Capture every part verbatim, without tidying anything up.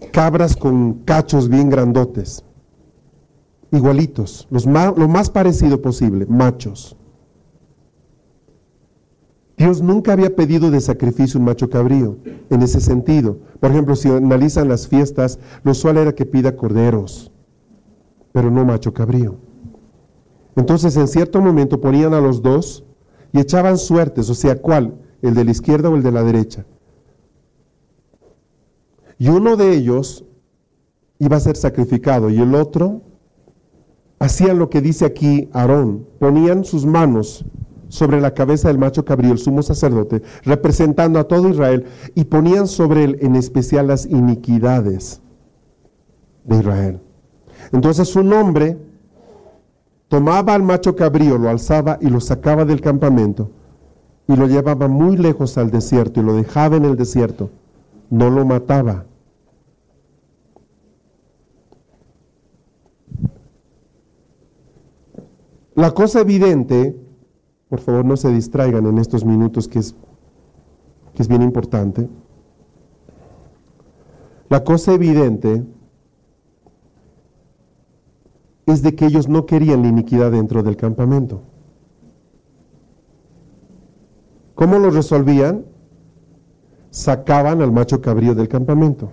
cabras con cachos bien grandotes, igualitos, los más, lo más parecido posible, machos. Dios nunca había pedido de sacrificio un macho cabrío, en ese sentido. Por ejemplo, si analizan las fiestas, lo usual era que pida corderos, pero no macho cabrío. Entonces, en cierto momento ponían a los dos y echaban suertes, o sea, ¿cuál? ¿El de la izquierda o el de la derecha? Y uno de ellos iba a ser sacrificado y el otro hacían lo que dice aquí Aarón, ponían sus manos sobre la cabeza del macho cabrío, el sumo sacerdote, representando a todo Israel, y ponían sobre él en especial las iniquidades de Israel. Entonces un hombre tomaba al macho cabrío, lo alzaba y lo sacaba del campamento y lo llevaba muy lejos al desierto y lo dejaba en el desierto, no lo mataba. La cosa evidente, por favor no se distraigan en estos minutos que es, que es bien importante. La cosa evidente es de que ellos no querían la iniquidad dentro del campamento. ¿Cómo lo resolvían? Sacaban al macho cabrío del campamento.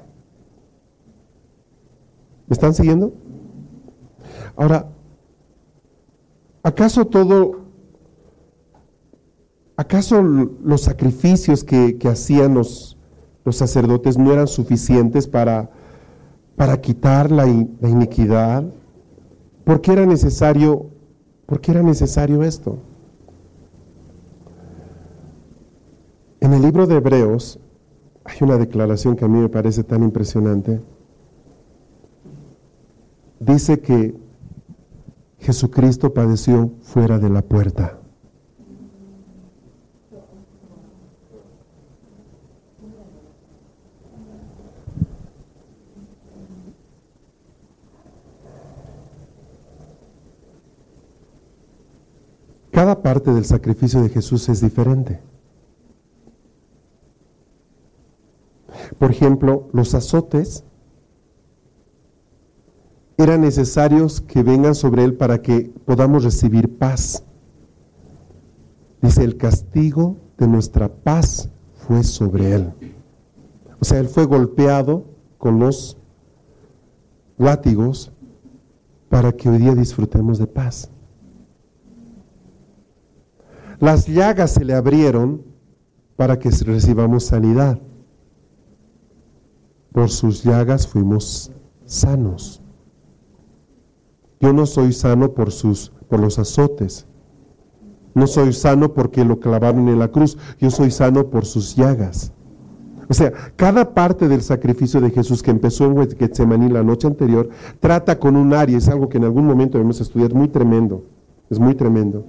¿Me están siguiendo? Ahora, ¿acaso todo ¿Acaso los sacrificios que, que hacían los, los sacerdotes no eran suficientes para, para quitar la, la iniquidad? ¿Por qué era necesario, por qué era necesario esto? En el libro de Hebreos hay una declaración que a mí me parece tan impresionante. Dice que Jesucristo padeció fuera de la puerta. Cada parte del sacrificio de Jesús es diferente. Por ejemplo, los azotes eran necesarios que vengan sobre él para que podamos recibir paz. Dice, el castigo de nuestra paz fue sobre él. O sea, él fue golpeado con los látigos para que hoy día disfrutemos de paz. Las llagas se le abrieron para que recibamos sanidad. Por sus llagas fuimos sanos. Yo no soy sano por sus, por los azotes. No soy sano porque lo clavaron en la cruz. Yo soy sano por sus llagas. O sea, cada parte del sacrificio de Jesús que empezó en Getsemaní la noche anterior, trata con un área, es algo que en algún momento debemos estudiar, muy tremendo. Es muy tremendo.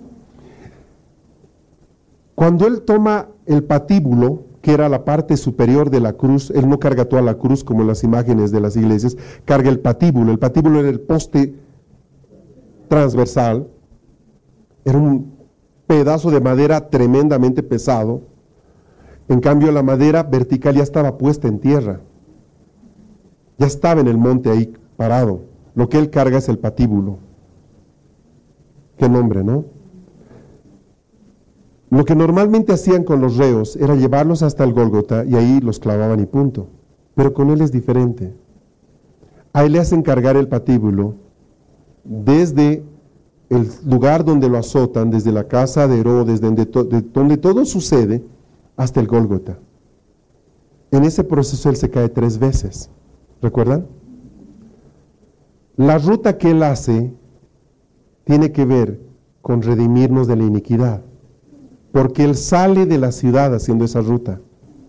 Cuando él toma el patíbulo, que era la parte superior de la cruz, él no carga toda la cruz como en las imágenes de las iglesias, carga el patíbulo. El patíbulo era el poste transversal, era un pedazo de madera tremendamente pesado. En cambio, la madera vertical ya estaba puesta en tierra, ya estaba en el monte ahí parado. Lo que él carga es el patíbulo. Qué nombre, ¿no? Lo que normalmente hacían con los reos era llevarlos hasta el Gólgota y ahí los clavaban y punto. Pero con él es diferente. A él le hacen cargar el patíbulo desde el lugar donde lo azotan, desde la casa de Herodes, donde, to, de, donde todo sucede, hasta el Gólgota. En ese proceso él se cae tres veces. ¿Recuerdan? La ruta que él hace tiene que ver con redimirnos de la iniquidad. Porque él sale de la ciudad haciendo esa ruta.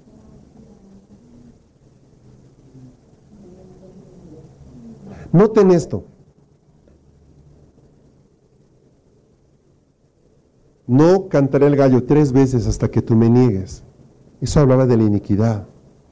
Noten esto. No cantaré el gallo tres veces hasta que tú me niegues. Eso hablaba de la iniquidad.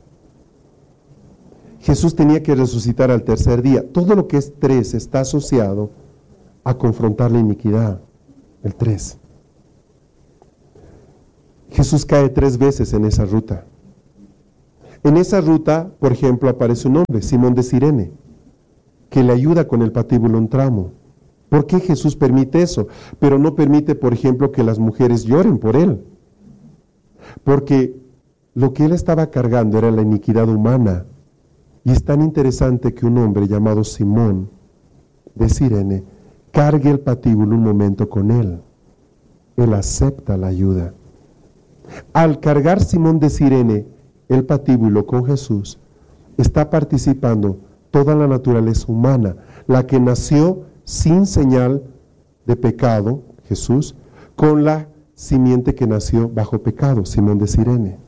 Jesús tenía que resucitar al tercer día. Todo lo que es tres está asociado a confrontar la iniquidad. El tres. Jesús cae tres veces en esa ruta. En esa ruta, por ejemplo, aparece un hombre, Simón de Cirene, que le ayuda con el patíbulo un tramo. ¿Por qué Jesús permite eso? Pero no permite, por ejemplo, que las mujeres lloren por él. Porque lo que él estaba cargando era la iniquidad humana. Y es tan interesante que un hombre llamado Simón de Cirene cargue el patíbulo un momento con él. Él acepta la ayuda. Al cargar Simón de Cirene el patíbulo con Jesús, está participando toda la naturaleza humana, la que nació sin señal de pecado, Jesús, con la simiente que nació bajo pecado, Simón de Cirene.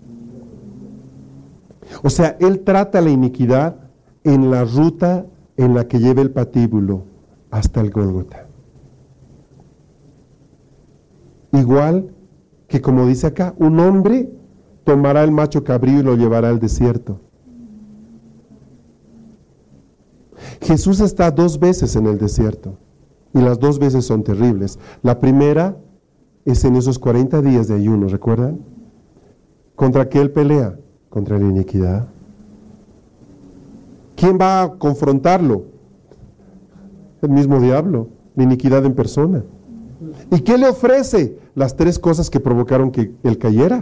O sea, él trata la iniquidad en la ruta en la que lleva el patíbulo hasta el Gólgota. Igual que, como dice acá, un hombre tomará el macho cabrío y lo llevará al desierto. Jesús está dos veces en el desierto y las dos veces son terribles. La primera es en esos cuarenta días de ayuno, ¿recuerdan? ¿Contra qué él pelea? Contra la iniquidad. ¿Quién va a confrontarlo? El mismo diablo, la iniquidad en persona. ¿Y qué le ofrece? Las tres cosas que provocaron que él cayera.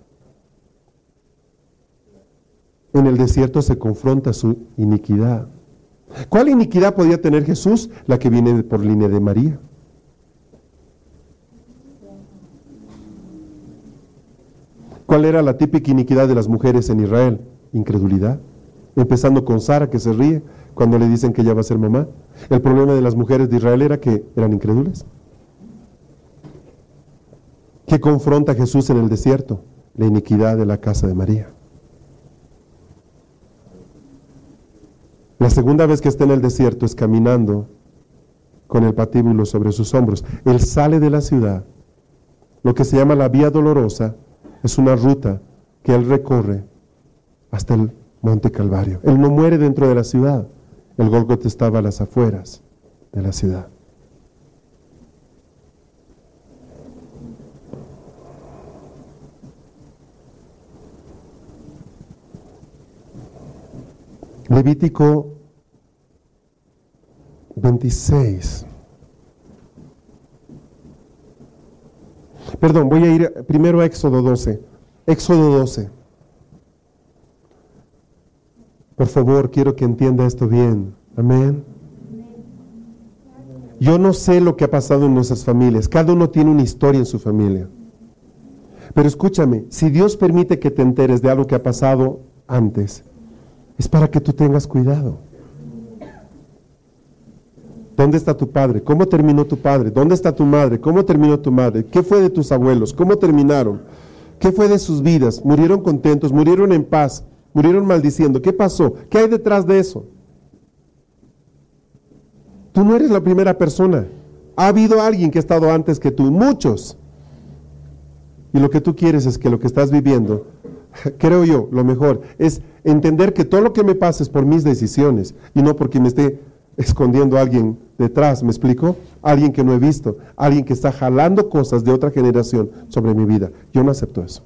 En el desierto se confronta su iniquidad. ¿Cuál iniquidad podía tener Jesús? La que viene por línea de María. ¿Cuál era la típica iniquidad de las mujeres en Israel? Incredulidad. Empezando con Sara, que se ríe cuando le dicen que ella va a ser mamá. El problema de las mujeres de Israel era que eran incrédulas. ¿Qué confronta Jesús en el desierto? La iniquidad de la casa de María. La segunda vez que está en el desierto es caminando con el patíbulo sobre sus hombros. Él sale de la ciudad. Lo que se llama la Vía Dolorosa es una ruta que él recorre hasta el Monte Calvario. Él no muere dentro de la ciudad. El Gólgota estaba a las afueras de la ciudad. Levítico veintiséis. Perdón, voy a ir primero a Éxodo doce. Éxodo doce. Por favor, quiero que entienda esto bien. Amén. Yo no sé lo que ha pasado en nuestras familias. Cada uno tiene una historia en su familia. Pero escúchame, si Dios permite que te enteres de algo que ha pasado antes, es para que tú tengas cuidado. ¿Dónde está tu padre? ¿Cómo terminó tu padre? ¿Dónde está tu madre? ¿Cómo terminó tu madre? ¿Qué fue de tus abuelos? ¿Cómo terminaron? ¿Qué fue de sus vidas? ¿Murieron contentos? ¿Murieron en paz? ¿Murieron maldiciendo? ¿Qué pasó? ¿Qué hay detrás de eso? Tú no eres la primera persona. Ha habido alguien que ha estado antes que tú, muchos. Y lo que tú quieres es que lo que estás viviendo, creo yo, lo mejor es entender que todo lo que me pasa es por mis decisiones y no porque me esté escondiendo a alguien detrás, ¿me explico? Alguien que no he visto, alguien que está jalando cosas de otra generación sobre mi vida. Yo no acepto eso.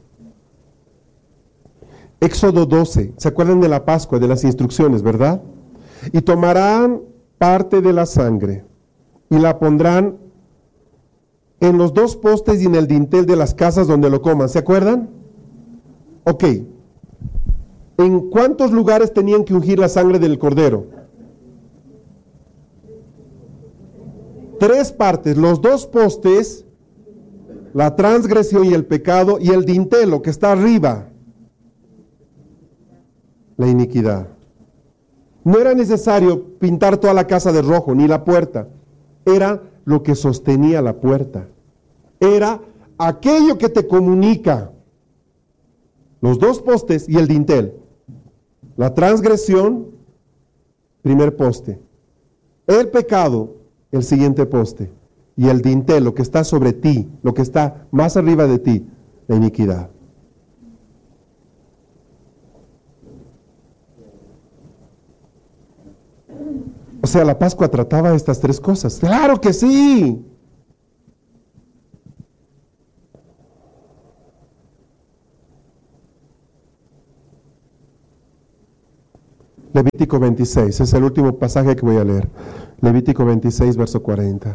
Éxodo doce, ¿se acuerdan de la Pascua, de las instrucciones, verdad? Y tomarán parte de la sangre y la pondrán en los dos postes y en el dintel de las casas donde lo coman, ¿se acuerdan? Ok. ¿En cuántos lugares tenían que ungir la sangre del cordero? Tres partes, los dos postes, la transgresión y el pecado, y el dintel, lo que está arriba, la iniquidad. No era necesario pintar toda la casa de rojo, ni la puerta. Era lo que sostenía la puerta. Era aquello que te comunica. Los dos postes y el dintel. La transgresión, primer poste. El pecado, el siguiente poste. Y el dintel, lo que está sobre ti, lo que está más arriba de ti, la iniquidad. O sea, la Pascua trataba estas tres cosas. ¡Claro que sí! Levítico veintiséis, es el último pasaje que voy a leer. Levítico veintiséis, verso cuarenta.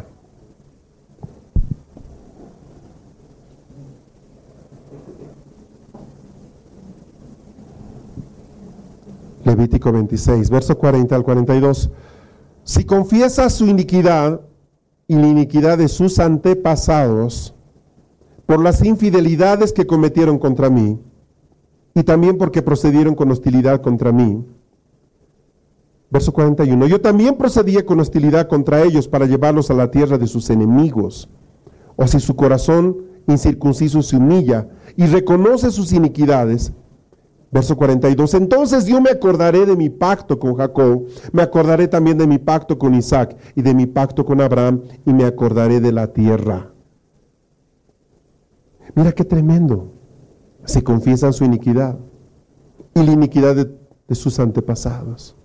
Levítico veintiséis, verso cuarenta al cuarenta y dos. Si confiesa su iniquidad y la iniquidad de sus antepasados por las infidelidades que cometieron contra mí, y también porque procedieron con hostilidad contra mí. Verso cuarenta y uno. Yo también procedía con hostilidad contra ellos para llevarlos a la tierra de sus enemigos. O si su corazón incircunciso se humilla y reconoce sus iniquidades. Verso cuarenta y dos. Entonces yo me acordaré de mi pacto con Jacob, me acordaré también de mi pacto con Isaac y de mi pacto con Abraham, y me acordaré de la tierra. Mira qué tremendo. Si confiesan su iniquidad y la iniquidad de, de sus antepasados.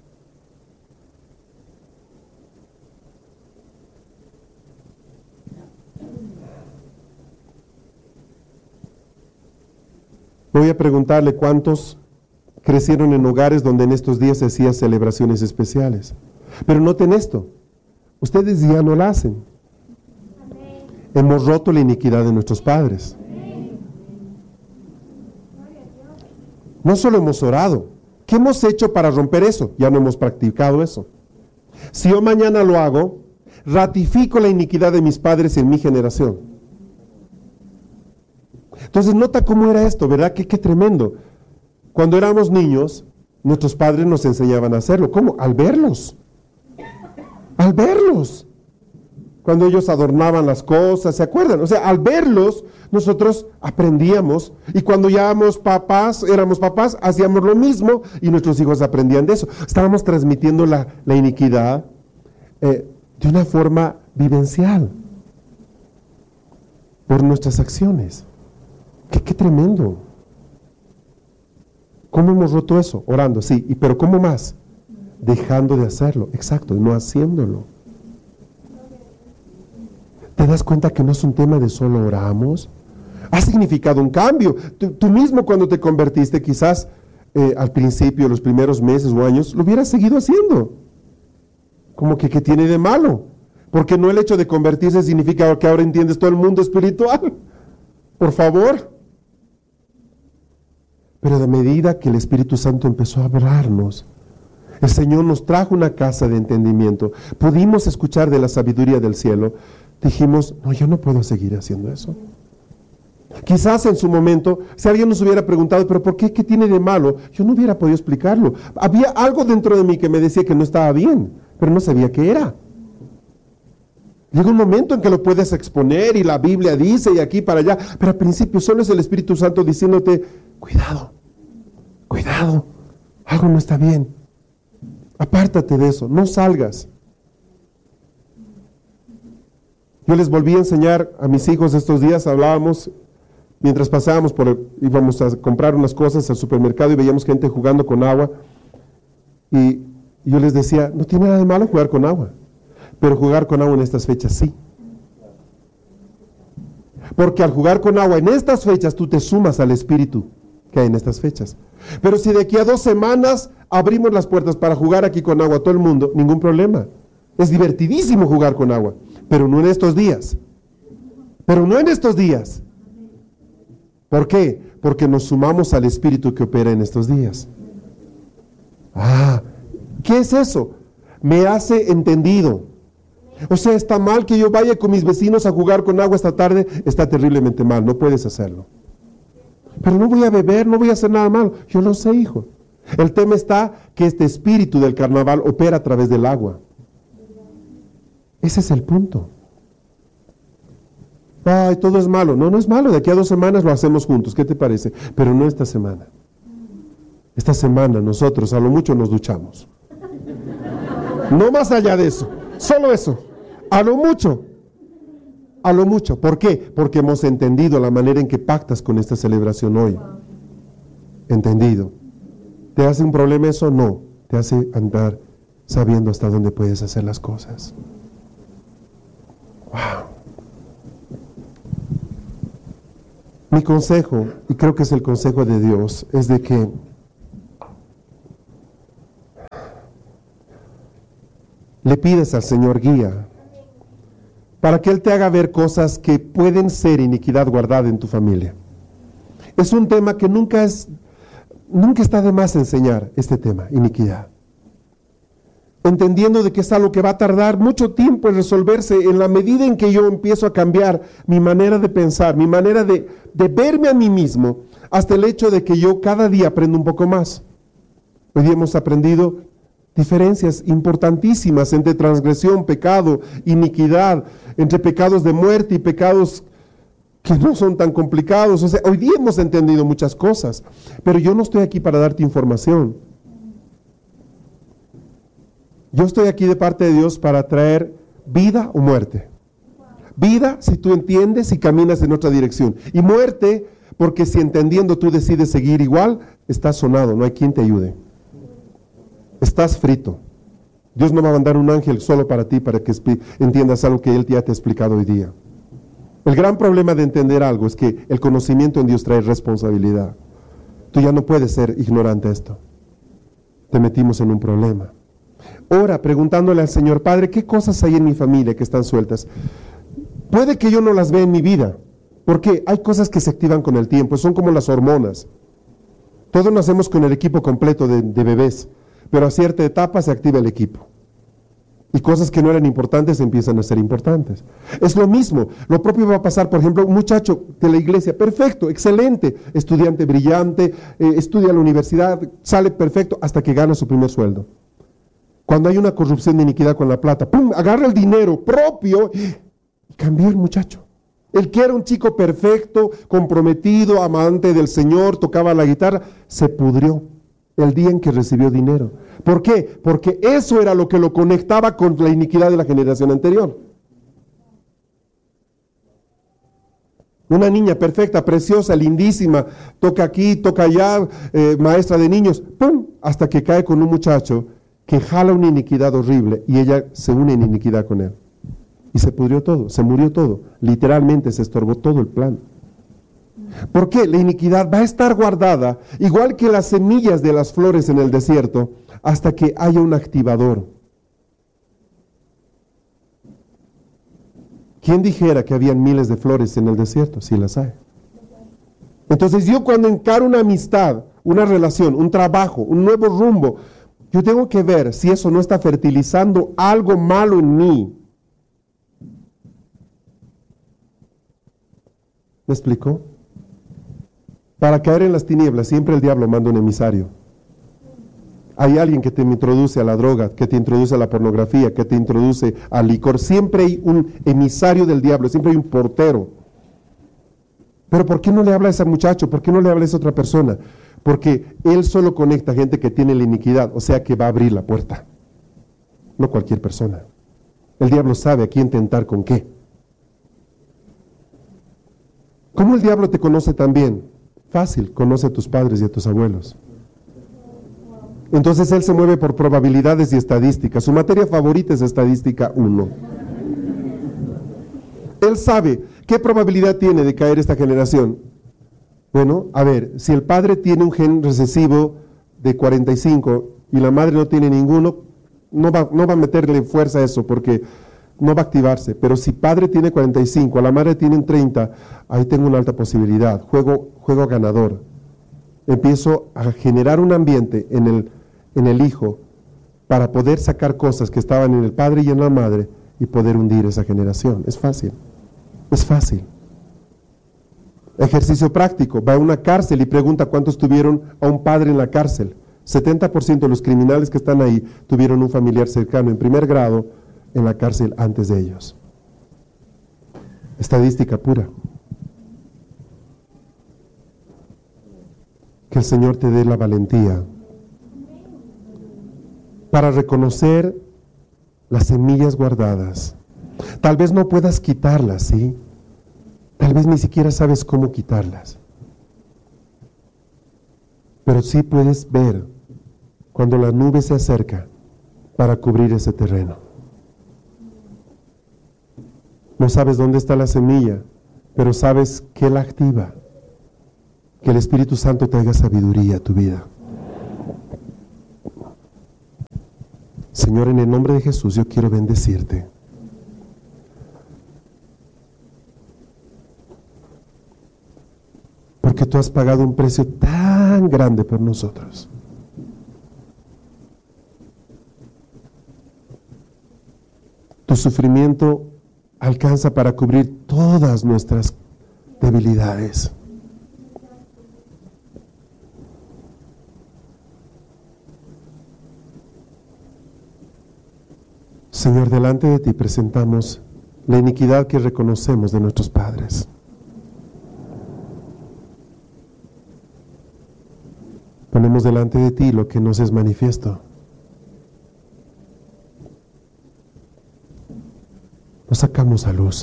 Voy a preguntarle cuántos crecieron en hogares donde en estos días se hacían celebraciones especiales. Pero noten esto, ustedes ya no la hacen. Hemos roto la iniquidad de nuestros padres. No solo hemos orado, ¿qué hemos hecho para romper eso? Ya no hemos practicado eso. Si yo mañana lo hago, ratifico la iniquidad de mis padres en mi generación. Entonces nota cómo era esto, ¿verdad? Qué, qué tremendo. Cuando éramos niños, nuestros padres nos enseñaban a hacerlo. ¿Cómo? Al verlos. Al verlos. Cuando ellos adornaban las cosas, ¿se acuerdan? O sea, al verlos, nosotros aprendíamos. Y cuando ya éramos papás, éramos papás, hacíamos lo mismo y nuestros hijos aprendían de eso. Estábamos transmitiendo la, la iniquidad eh, de una forma vivencial por nuestras acciones. Qué, qué tremendo. ¿Cómo hemos roto eso? Orando, sí. ¿Y pero cómo más? Dejando de hacerlo. Exacto, y no haciéndolo. ¿Te das cuenta que no es un tema de solo oramos? Ha significado un cambio. Tú, tú mismo cuando te convertiste, quizás eh, al principio, los primeros meses o años, lo hubieras seguido haciendo. Como que ¿qué tiene de malo? Porque no el hecho de convertirse significa que ahora entiendes todo el mundo espiritual. Por favor. Pero de medida que el Espíritu Santo empezó a hablarnos, el Señor nos trajo una casa de entendimiento, pudimos escuchar de la sabiduría del cielo, dijimos, no, yo no puedo seguir haciendo eso. Quizás en su momento, si alguien nos hubiera preguntado, pero ¿por qué? ¿Qué tiene de malo? Yo no hubiera podido explicarlo. Había algo dentro de mí que me decía que no estaba bien, pero no sabía qué era. Llega un momento en que lo puedes exponer y la Biblia dice y aquí para allá, pero al principio solo es el Espíritu Santo diciéndote, cuidado, cuidado, algo no está bien. Apártate de eso, no salgas. Yo les volví a enseñar a mis hijos estos días, hablábamos, mientras pasábamos por, el, íbamos a comprar unas cosas al supermercado y veíamos gente jugando con agua. Y yo les decía, no tiene nada de malo jugar con agua, pero jugar con agua en estas fechas sí. Porque al jugar con agua en estas fechas, tú te sumas al espíritu que hay en estas fechas. Pero si de aquí a dos semanas abrimos las puertas para jugar aquí con agua a todo el mundo, ningún problema. Es divertidísimo jugar con agua, pero no en estos días. Pero no en estos días. ¿Por qué? Porque nos sumamos al espíritu que opera en estos días. Ah, ¿qué es eso? Me hace entendido. O sea, está mal que yo vaya con mis vecinos a jugar con agua esta tarde, está terriblemente mal, no puedes hacerlo. Pero no voy a beber, no voy a hacer nada malo. Yo lo sé, hijo. El tema está que este espíritu del carnaval opera a través del agua. Ese es el punto. Ay, todo es malo. No, no es malo. De aquí a dos semanas lo hacemos juntos. ¿Qué te parece? Pero no esta semana. Esta semana nosotros a lo mucho nos duchamos. No más allá de eso. Solo eso. A lo mucho. A lo mucho. ¿Por qué? Porque hemos entendido la manera en que pactas con esta celebración hoy. Entendido. ¿Te hace un problema eso? No. Te hace andar sabiendo hasta dónde puedes hacer las cosas. Wow. Mi consejo, y creo que es el consejo de Dios, es de que le pides al Señor guía para que Él te haga ver cosas que pueden ser iniquidad guardada en tu familia. Es un tema que nunca es, nunca está de más enseñar este tema, iniquidad. Entendiendo de que es algo que va a tardar mucho tiempo en resolverse en la medida en que yo empiezo a cambiar mi manera de pensar, mi manera de, de verme a mí mismo, hasta el hecho de que yo cada día aprendo un poco más. Hoy día hemos aprendido diferencias importantísimas entre transgresión, pecado, iniquidad, entre pecados de muerte y pecados que no son tan complicados. O sea, hoy día hemos entendido muchas cosas, pero yo no estoy aquí para darte información. Yo estoy aquí de parte de Dios para traer vida o muerte. Vida si tú entiendes y caminas en otra dirección. Y muerte porque si entendiendo tú decides seguir igual, estás sonado, no hay quien te ayude. Estás frito. Dios no va a mandar un ángel solo para ti, para que entiendas algo que Él ya te ha explicado hoy día. El gran problema de entender algo es que el conocimiento en Dios trae responsabilidad. Tú ya no puedes ser ignorante a esto. Te metimos en un problema. Ora preguntándole al Señor, Padre, ¿qué cosas hay en mi familia que están sueltas? Puede que yo no las vea en mi vida, porque hay cosas que se activan con el tiempo, son como las hormonas. Todos nacemos con el equipo completo de, de bebés, pero a cierta etapa se activa el equipo. Y cosas que no eran importantes empiezan a ser importantes. Es lo mismo, lo propio va a pasar, por ejemplo, un muchacho de la iglesia, perfecto, excelente, estudiante brillante, eh, estudia en la universidad, sale perfecto hasta que gana su primer sueldo. Cuando hay una corrupción de iniquidad con la plata, ¡pum!, agarra el dinero propio y cambió el muchacho. El que era un chico perfecto, comprometido, amante del Señor, tocaba la guitarra, se pudrió el día en que recibió dinero. ¿Por qué? Porque eso era lo que lo conectaba con la iniquidad de la generación anterior. Una niña perfecta, preciosa, lindísima, toca aquí, toca allá, eh, maestra de niños, ¡pum!, hasta que cae con un muchacho que jala una iniquidad horrible y ella se une en iniquidad con él. Y se pudrió todo, se murió todo, literalmente se estorbó todo el plan. ¿Por qué? La iniquidad va a estar guardada, igual que las semillas de las flores en el desierto, hasta que haya un activador. ¿Quién dijera que habían miles de flores en el desierto? Sí las hay. Entonces yo cuando encaro una amistad, una relación, un trabajo, un nuevo rumbo, yo tengo que ver si eso no está fertilizando algo malo en mí. ¿Me explicó? Para caer en las tinieblas, siempre el diablo manda un emisario. Hay alguien que te introduce a la droga, que te introduce a la pornografía, que te introduce al licor. Siempre hay un emisario del diablo, siempre hay un portero. Pero ¿por qué no le habla a ese muchacho? ¿Por qué no le habla a esa otra persona? Porque él solo conecta a gente que tiene la iniquidad, o sea que va a abrir la puerta. No cualquier persona. El diablo sabe a quién tentar con qué. ¿Cómo el diablo te conoce tan bien? Fácil, conoce a tus padres y a tus abuelos. Entonces él se mueve por probabilidades y estadísticas. Su materia favorita es estadística uno. Él sabe qué probabilidad tiene de caer esta generación. Bueno, a ver, si el padre tiene un gen recesivo de cuarenta y cinco y la madre no tiene ninguno, no va, no va a meterle fuerza a eso porque no va a activarse. Pero si padre tiene cuarenta y cinco, la madre tiene treinta, ahí tengo una alta posibilidad. Juego, juego ganador. Empiezo a generar un ambiente en el, en el hijo para poder sacar cosas que estaban en el padre y en la madre y poder hundir esa generación. Es fácil. Es fácil. Ejercicio práctico. Va a una cárcel y pregunta cuántos tuvieron a un padre en la cárcel. setenta por ciento de los criminales que están ahí tuvieron un familiar cercano en primer grado en la cárcel antes de ellos. Estadística pura. Que el Señor te dé la valentía para reconocer las semillas guardadas. Tal vez no puedas quitarlas, ¿sí? Tal vez ni siquiera sabes cómo quitarlas. Pero sí puedes ver cuando la nube se acerca para cubrir ese terreno. No sabes dónde está la semilla, pero sabes que la activa. Que el Espíritu Santo traiga sabiduría a tu vida. Señor, en el nombre de Jesús, yo quiero bendecirte. Porque tú has pagado un precio tan grande por nosotros. Tu sufrimiento alcanza para cubrir todas nuestras debilidades. Señor, delante de ti presentamos la iniquidad que reconocemos de nuestros padres. Ponemos delante de ti lo que nos es manifiesto. Lo sacamos a luz.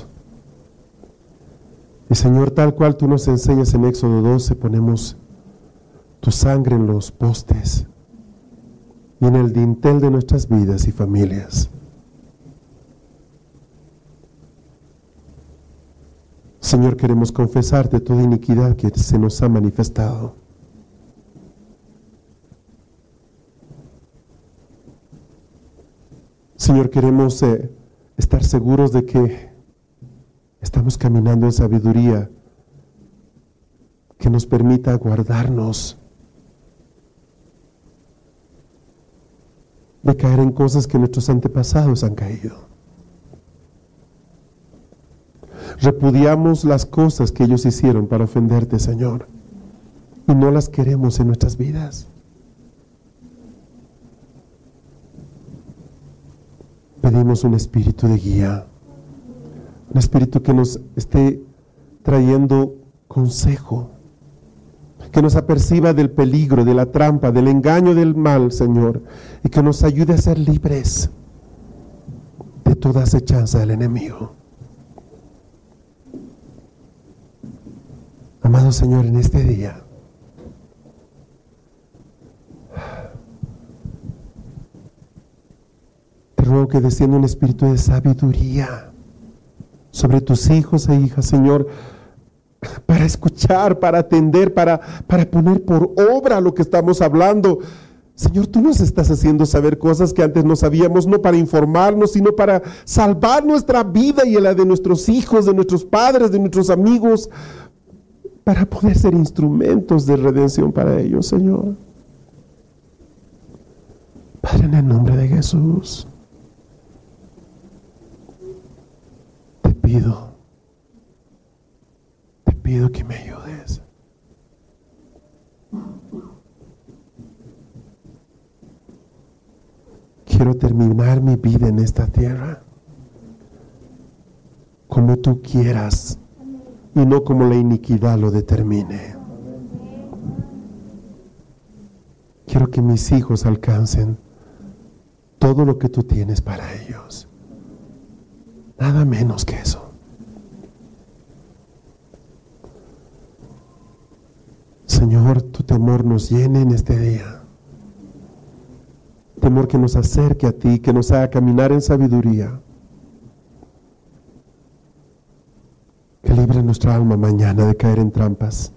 Y Señor, tal cual tú nos enseñas en Éxodo doce, ponemos tu sangre en los postes y en el dintel de nuestras vidas y familias. Señor, queremos confesarte toda iniquidad que se nos ha manifestado. Señor, queremos eh, estar seguros de que estamos caminando en sabiduría que nos permita guardarnos de caer en cosas que nuestros antepasados han caído. Repudiamos las cosas que ellos hicieron para ofenderte, Señor, y no las queremos en nuestras vidas. Pedimos un espíritu de guía, un espíritu que nos esté trayendo consejo, que nos aperciba del peligro, de la trampa, del engaño del mal, Señor, y que nos ayude a ser libres de toda acechanza del enemigo. Amado Señor, en este día, te ruego que descienda un espíritu de sabiduría sobre tus hijos e hijas, Señor, para escuchar, para atender, para, para poner por obra lo que estamos hablando. Señor, tú nos estás haciendo saber cosas que antes no sabíamos, no para informarnos, sino para salvar nuestra vida y la de nuestros hijos, de nuestros padres, de nuestros amigos, para poder ser instrumentos de redención para ellos, Señor. Padre, en el nombre de Jesús, te pido, te pido que me ayudes. Quiero terminar mi vida en esta tierra como tú quieras y no como la iniquidad lo determine. Quiero que mis hijos alcancen todo lo que tú tienes para ellos. Nada menos que eso. Señor, tu temor nos llene en este día. Temor que nos acerque a ti, que nos haga caminar en sabiduría. Que libre nuestra alma mañana de caer en trampas.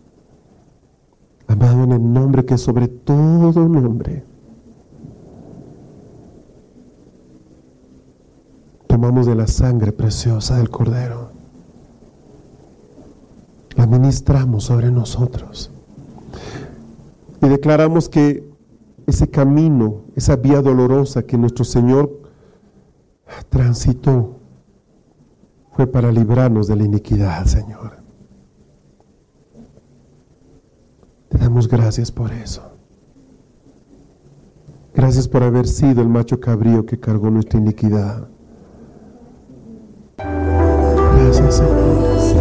Amado, en el nombre que es sobre todo nombre, tomamos de la sangre preciosa del Cordero, la ministramos sobre nosotros y declaramos que ese camino, esa vía dolorosa que nuestro Señor transitó, fue para librarnos de la iniquidad, Señor. Te damos gracias por eso. Gracias por haber sido el macho cabrío que cargó nuestra iniquidad. Gracias, Señor.